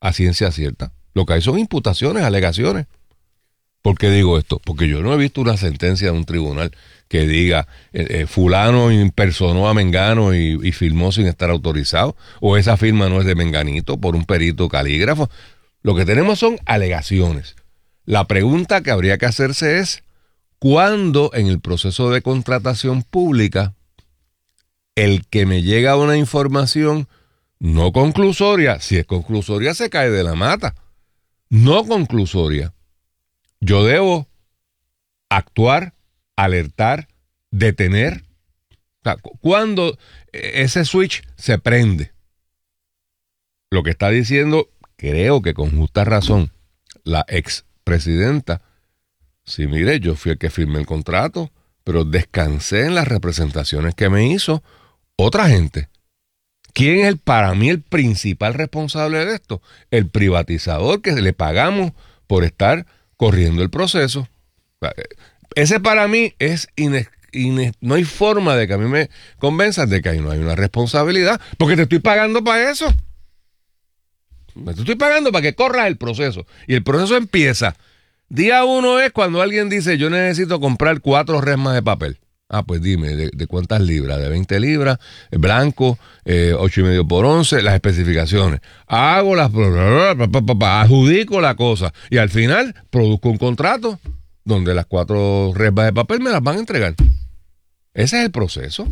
a ciencia cierta. Lo que hay son imputaciones, alegaciones. ¿Por qué digo esto? Porque yo no he visto una sentencia de un tribunal que diga fulano impersonó a Mengano y firmó sin estar autorizado, o esa firma no es de Menganito por un perito calígrafo. Lo que tenemos son alegaciones. La pregunta que habría que hacerse es, ¿cuándo en el proceso de contratación pública el que me llega una información no conclusoria, si es conclusoria se cae de la mata, no conclusoria, yo debo actuar, alertar, detener? O sea, ¿cuándo ese switch se prende? Lo que está diciendo, creo que con justa razón, la expresidenta, sí, mire, yo fui el que firmé el contrato, pero descansé en las representaciones que me hizo otra gente. ¿Quién es para mí el principal responsable de esto? El privatizador que le pagamos por estar corriendo el proceso. Ese para mí es no hay forma de que a mí me convenzan de que ahí no hay una responsabilidad, porque te estoy pagando para eso. Te estoy pagando para que corras el proceso. Y el proceso empieza. Día 1 es cuando alguien dice, yo necesito comprar 4 resmas de papel. Ah, pues dime, ¿de cuántas libras? De 20 libras, blanco, 8,5 por 11, las especificaciones. Hago las... adjudico la cosa. Y al final produzco un contrato donde las 4 resmas de papel me las van a entregar. Ese es el proceso.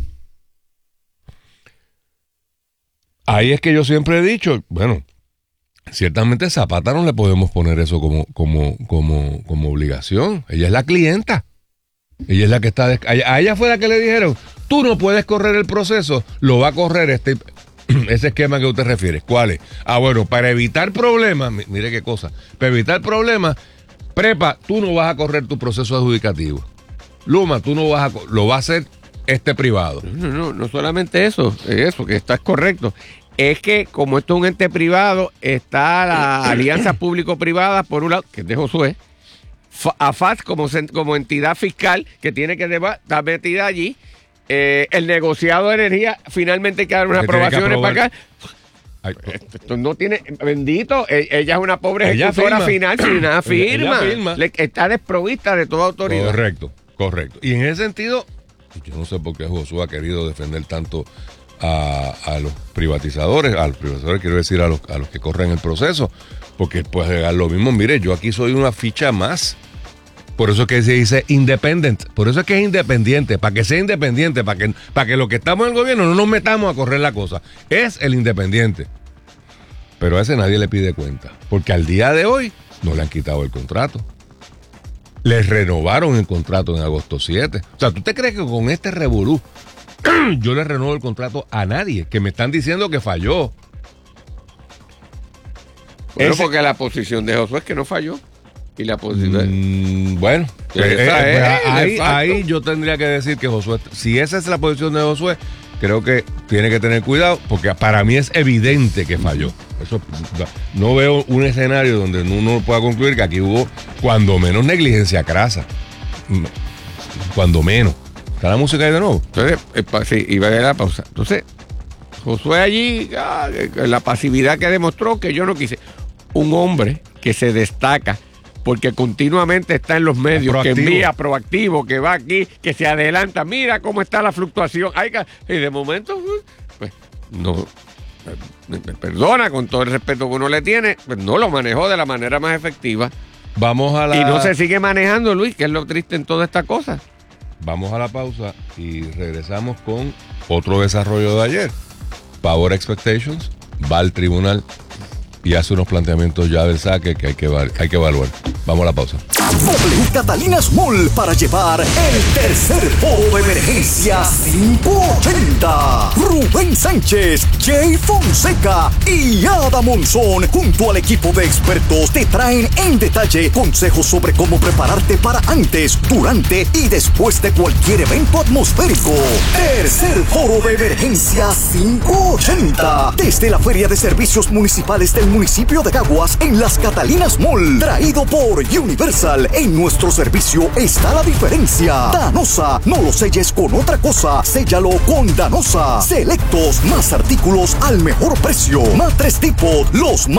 Ahí es que yo siempre he dicho, bueno, ciertamente Zapata no le podemos poner eso como obligación. Ella es la clienta. Ella es la que está... A ella fue la que le dijeron, tú no puedes correr el proceso, lo va a correr ese esquema que usted refiere. ¿Cuál es? Ah, bueno, para evitar problemas, mire qué cosa, para evitar problemas, Prepa, tú no vas a correr tu proceso adjudicativo. Luma, tú no vas lo va a hacer privado. No solamente eso que estás correcto. Es que como esto es un ente privado, está la alianza público-privada, por un lado, que es de Josué, AFAS como entidad fiscal que tiene que estar metida allí, el negociado de energía finalmente hay que dar unas aprobaciones para acá. Esto no tiene, bendito, ella es una pobre ejecutora final, sin nada firma. Está desprovista de toda autoridad. Correcto. Y en ese sentido, yo no sé por qué Josué ha querido defender tanto a los privatizadores, quiero decir a los que corren el proceso, porque puede llegar lo mismo. Mire, yo aquí soy una ficha más. Por eso es que se dice independent. Por eso es que es independiente. Para que sea independiente, para que los que estamos en el gobierno no nos metamos a correr la cosa. Es el independiente. Pero a ese nadie le pide cuenta. Porque al día de hoy no le han quitado el contrato. Les renovaron el contrato en agosto 7. O sea, ¿tú te crees que con este revolú yo le renuevo el contrato a nadie? Que me están diciendo que falló. Bueno, porque la posición de Josué es que no falló. Y la posición bueno, ahí yo tendría que decir que Josué, si esa es la posición de Josué, creo que tiene que tener cuidado, porque para mí es evidente que falló. Eso, no veo un escenario donde uno pueda concluir que aquí hubo cuando menos negligencia crasa. Cuando menos. ¿Está la música ahí de nuevo? Entonces, sí, iba a ir a la pausa. Entonces, Josué allí, la pasividad que demostró, que yo no quise. Un hombre que se destaca porque continuamente está en los medios, proactivo, que envía proactivo, que va aquí, que se adelanta, mira cómo está la fluctuación. Y de momento, pues, no, me perdona, con todo el respeto que uno le tiene, pues no lo manejó de la manera más efectiva. Y no se sigue manejando, Luis, que es lo triste en toda esta cosa. Vamos a la pausa y regresamos con otro desarrollo de ayer. Power Expectations va al tribunal y hace unos planteamientos ya del saque que hay que evaluar. Vamos a la pausa. W Catalina Small para llevar el tercer foro de emergencia 580. Rubén Sánchez, Jay Fonseca y Ada Monzón, junto al equipo de expertos, te traen en detalle consejos sobre cómo prepararte para antes, durante y después de cualquier evento atmosférico. Tercer foro de emergencia 580. Desde la Feria de Servicios Municipales del municipio de Caguas en Las Catalinas Mall. Traído por Universal. En nuestro servicio está la diferencia. Danosa, no lo selles con otra cosa, séllalo con Danosa. Selectos, más artículos al mejor precio. Matres Tipo, los más